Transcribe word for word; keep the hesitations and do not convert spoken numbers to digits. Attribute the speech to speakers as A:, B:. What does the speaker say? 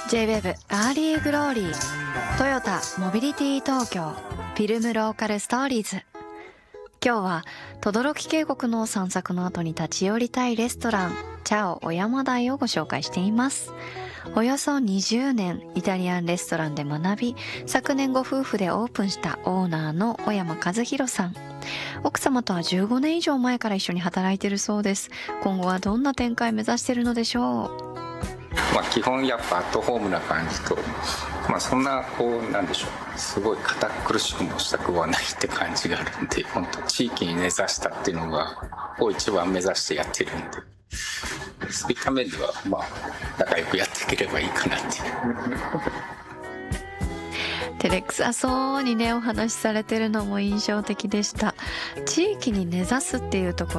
A: ジェイウェーブ アーリーグローリー、トヨタモビリティ東京、フィルムローカルストーリーズ。今日は轟渓谷の散策の後に立ち寄りたいレストランチャオ小山台をご紹介しています。およそにじゅうねんイタリアンレストランで学び、昨年ご夫婦でオープンしたオーナーの小山和弘さん。奥様とはじゅうごねん以上前から一緒に働いているそうです。今後はどんな展開目指しているのでしょう。
B: まあ、基本やっぱアットホームな感じと、まあ、そんなこうなんでしょう、すごい堅苦しくもしたくはないって感じがあるんで、本当地域に根ざしたっていうのがを一番目指してやってるんで、そういった面ではまあ仲良くやっていければいいかなっていう
A: 照れくさそうにねお話しされてるのも印象的でした。地域に根ざすっていうところ